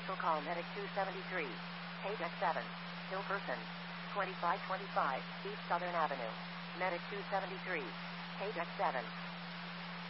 Special call Medic 273. Page X7. Still person. 2525 East Southern Avenue. Medic 273. Page X7.